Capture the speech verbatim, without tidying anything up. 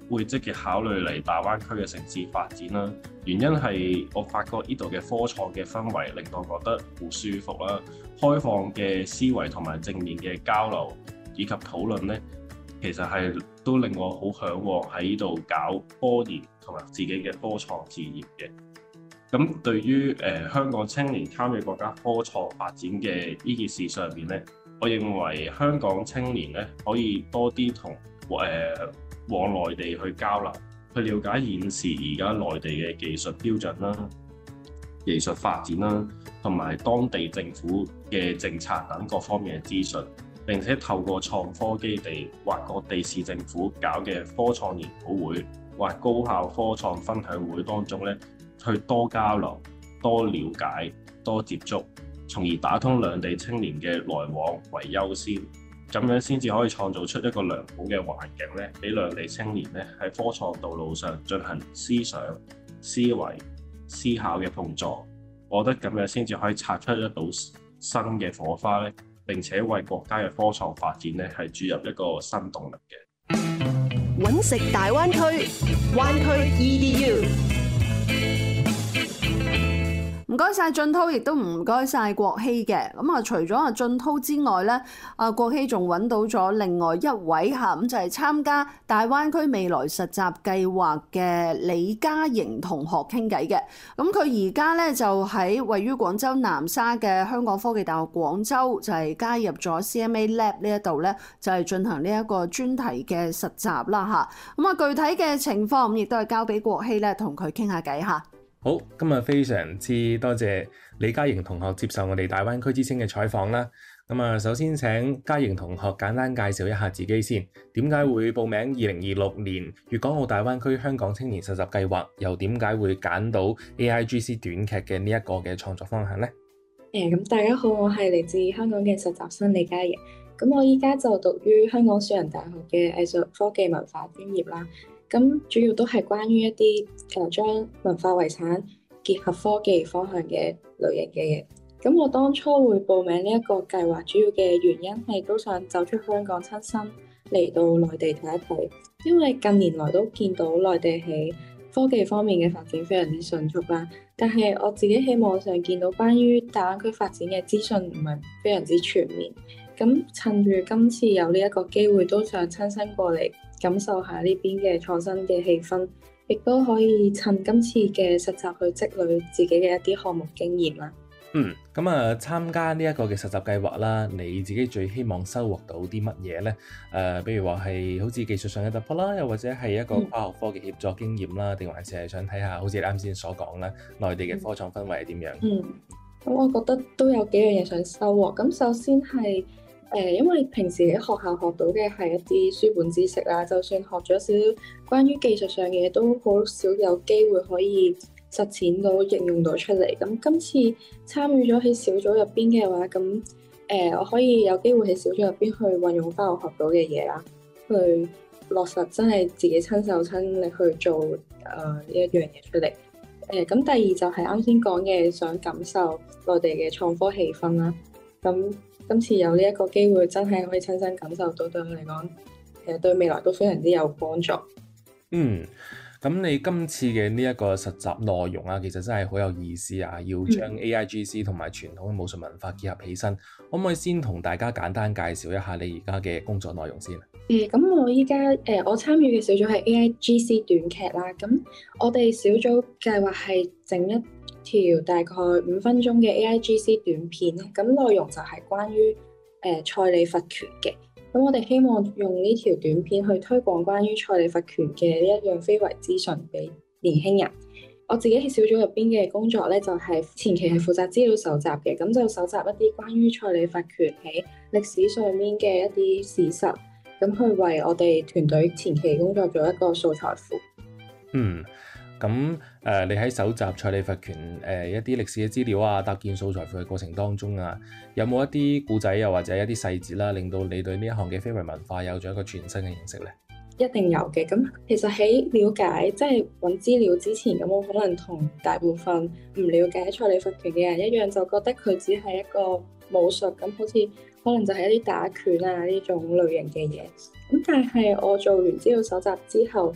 會積極考慮嚟大灣區嘅城市發展啦。原因係我發覺呢度嘅科創嘅氛圍令到我覺得好舒服啦，開放嘅思維同埋正面嘅交流以及討論呢，其實係都令我好嚮往喺呢度搞科研同埋自己嘅科創事業嘅。咁對於誒、呃、香港青年參與國家科創發展嘅呢件事上面呢，我認為香港青年咧可以多啲同誒往內地去交流，去了解現時而家內地嘅技術標準啦、技術發展啦，同埋當地政府嘅政策等各方面嘅資訊。並且透過創科基地或各地市政府搞嘅科創研討會或高校科創分享會當中咧，去多交流、多了解、多接觸，從而打通兩地青年嘅來往為優先，咁樣先至可以創造出一個良好嘅環境咧，俾兩地青年咧喺科創道路上進行思想、思維、思考嘅碰撞。我覺得咁樣先至可以擦出一道新嘅火花咧。並且為國家嘅科創發展咧，係注入一個新動力嘅。 揾食大灣區，灣區 E D U。 唔該晒俊滔，亦都唔該晒國希嘅。咁啊，除咗阿俊滔之外咧，阿國希仲揾到咗另外一位嚇，咁就係參加大灣區未來實習計劃嘅李嘉瑩同學傾偈嘅。咁佢而家咧就喺位於廣州南沙嘅香港科技大學廣州，就係加入咗 C M A Lab 呢一度咧，就係進行呢一個專題嘅實習啦嚇。咁啊，具體嘅情況咁亦都係交俾國希咧同佢傾下偈嚇。 好，今日非常之多謝李嘉瑩同學接受我哋大灣區之聲嘅採訪啦。咁啊，首先請嘉瑩同學簡單介紹一下自己先，點解會報名二零二六年粵港澳大灣區香港青年實習計劃，又點解會揀到 A I G C 短劇嘅呢一個嘅創作方向呢？ 誒，咁大家好，我係嚟自香港嘅實習生李嘉瑩。咁我依家就讀於香港樹仁大學嘅藝術科技文化專業啦。咁主要都係關於一啲誒將文化遺產結合科技方向嘅類型嘅嘢。咁我當初會報名呢一個計劃，主要嘅原因係都想走出香港，親身嚟到內地睇一睇。因為近年來都見到內地喺科技方面嘅發展非常之迅速啦，但係我自己喺網上見到關於大灣區發展嘅資訊唔係非常之全面。咁趁住今次有呢一個機會，都想親身過嚟感受下呢邊嘅創新嘅氣氛，亦都可以趁今次嘅實習去積累自己嘅一啲項目經驗啦。 嗯，咁啊，參加呢一個嘅實習計劃啦，你自己最希望收穫到啲乜嘢呢？誒、呃，比如話係好似技術上嘅突破啦，又或者係一個跨學科嘅協作經驗啦，定、嗯、還是係想睇下好似你啱先所講啦，內地嘅科創氛圍係點樣？嗯， 咁我覺得都有幾樣嘢想收穫。咁首先係誒、呃，因為平時喺學校學到嘅係一啲書本知識啦，就算學咗少少關於技術上嘅嘢，都好少有機會可以實踐到、應用到出嚟。咁今次參與咗喺小組入邊嘅話，咁誒、呃、我可以有機會喺小組入邊去運用翻我學到嘅嘢啦，去落實真係自己親手親力去做誒呢一樣嘢出嚟。誒、呃、咁第二就係啱先講嘅，想感受內地嘅創科氣氛啦。咁今次有呢一個機會，真係可以親身感受到，對我嚟講，其實對未來都非常之有幫助。 嗯。咁你今次嘅呢一個實習內容啊，其實真係好有意思啊！要將 A I G C 同埋傳統嘅武術文化結合起身，嗯、可唔可以先同大家簡單介紹一下你而家嘅工作內容先？ 誒，咁我依家誒我參與嘅小組係 A I G C 短劇啦。咁我哋小組計劃係整一條大概五分鐘嘅 A I G C 短片咧。咁內容就係關於誒、呃、蔡李佛拳嘅。咁我哋希望用呢條短片去推廣關於蔡李佛拳嘅呢一樣非遺資訊俾年輕人。我自己喺小組入邊嘅工作咧，就係前期係負責資料搜集嘅，咁就搜集一啲關於蔡李佛拳喺歷史上面嘅一啲事實，咁去為我哋團隊前期工作做一個素材庫。 嗯。咁誒、呃，你喺搜集蔡李佛拳誒、呃、一啲歷史嘅資料啊，搭建素材庫嘅過程當中啊，有冇一啲故仔又或者一啲細節啦，令到你對呢一項嘅非遺文化有咗一個全新嘅認識咧？ 一定有嘅。咁其實喺了解即係揾資料之前，咁我可能同大部分唔了解蔡李佛拳嘅人一樣，就覺得佢只係一個武術，咁好似可能就係一啲打拳啊呢種類型嘅嘢。咁但係我做完資料搜集之後，